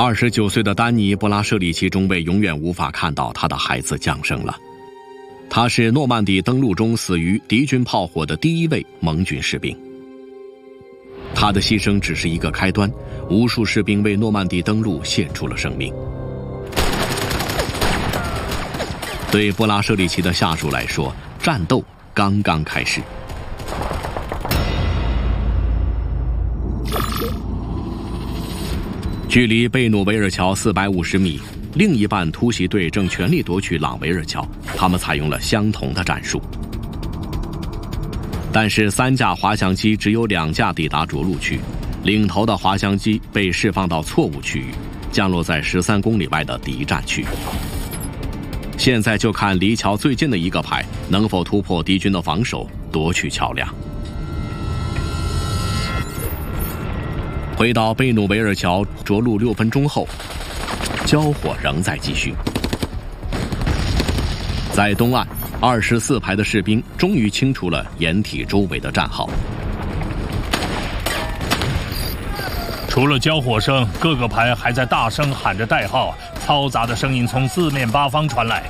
29岁的丹尼·布拉舍里奇中尉永远无法看到他的孩子降生了。他是诺曼底登陆中死于敌军炮火的第一位盟军士兵。他的牺牲只是一个开端，无数士兵为诺曼底登陆献出了生命。对布拉舍里奇的下属来说，战斗刚刚开始。距离贝努维尔桥450米，另一半突袭队正全力夺取朗维尔桥，他们采用了相同的战术。但是3架滑翔机只有2架抵达着陆区，领头的滑翔机被释放到错误区域，降落在13公里外的敌占区。现在就看离桥最近的一个排能否突破敌军的防守，夺取桥梁。回到贝努维尔桥着陆6分钟后，交火仍在继续。在东岸，24排的士兵终于清除了掩体周围的战壕。 除了交火声，各个排还在大声喊着代号，嘈杂的声音从四面八方传来，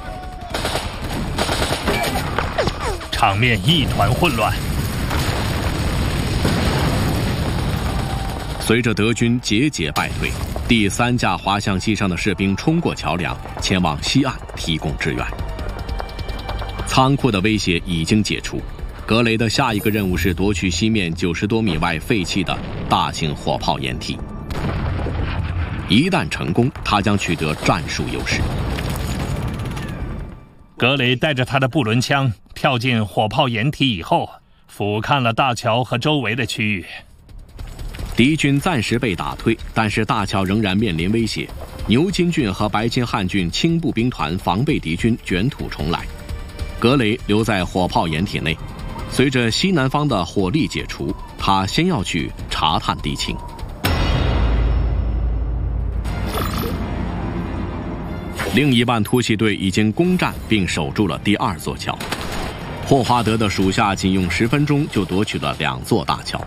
场面一团混乱。 随着德军节节败退，第3架滑翔机上的士兵冲过桥梁，前往西岸提供支援。仓库的威胁已经解除，格雷的下一个任务是夺取西面90多米外废弃的大型火炮掩体。一旦成功，他将取得战术优势。 格雷带着他的布伦枪跳进火炮掩体以后，俯瞰了大桥和周围的区域。 敌军暂时被打退，但是大桥仍然面临威胁。牛津郡和白金汉郡轻步兵团防备敌军卷土重来。格雷留在火炮掩体内，随着西南方的火力解除，他先要去查探敌情。另一半突袭队已经攻占并守住了第2座桥。霍华德的属下仅用10分钟就夺取了2座大桥。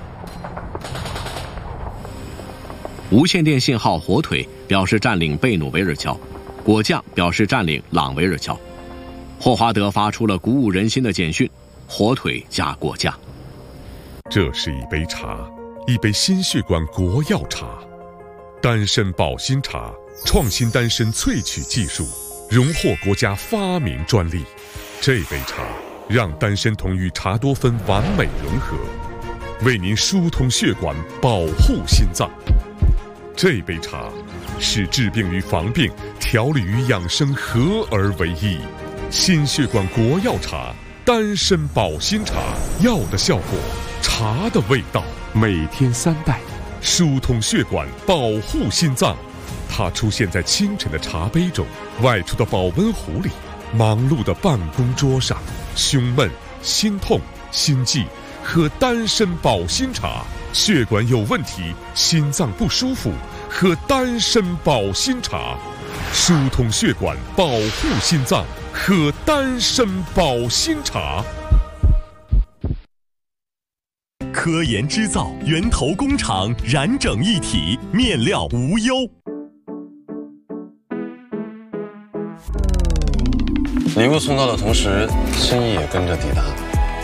无线电信号火腿表示占领贝努维尔桥，果酱表示占领朗维尔桥。霍华德发出了鼓舞人心的简讯：火腿加果酱。 这是一杯茶，一杯心血管国药茶，丹参保心茶，创新丹参萃取技术，荣获国家发明专利。这杯茶让丹参酮与茶多酚完美融合，为您疏通血管，保护心脏。这杯茶使治病与防病、调理与养生合而为一。心血管国药茶，丹参保心茶，药的效果，茶的味道，每天3袋，疏通血管，保护心脏。它出现在清晨的茶杯中，外出的保温壶里，忙碌的办公桌上。胸闷、心痛、心悸，喝丹参保心茶。血管有问题，心脏不舒服，喝丹参保心茶。疏通血管，保护心脏，喝丹参保心茶。 科研织造，源头工厂，燃整一体，面料无忧。 礼物送到的同时，心意也跟着抵达。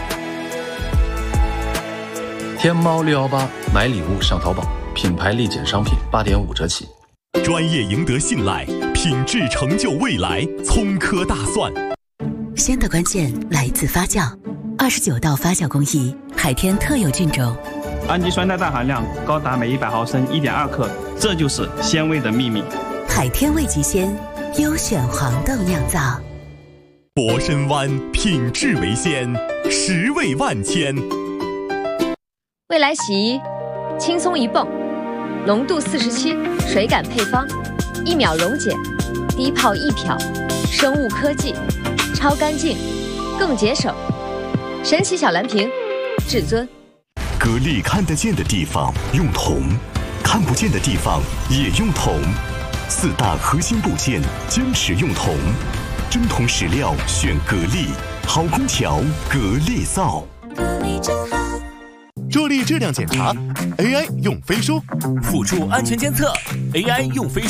天猫618买礼物上淘宝，品牌立减商品8.5折起。 专业赢得信赖，品质成就未来。葱科大蒜， 鲜的关键来自发酵，29道发酵工艺，海天特有菌种， 氨基酸代氮含量高达每100毫升1.2克，这就是鲜味的秘密。 海天味极鲜，优选黄豆酿造。 博参湾品质为先，实味万千。 未来洗衣，轻松一泵，浓度47，水感配方，1秒溶解，低泡易漂，生物科技，超干净，更节省。神奇小蓝瓶，至尊。 格力看得见的地方用铜，看不见的地方也用铜。4大核心部件坚持用铜，真铜实料选格力，好空调格力造。 格力真好。 助力质量检查 ，AI 用飞书， 辅助安全监测 ，AI 用飞书。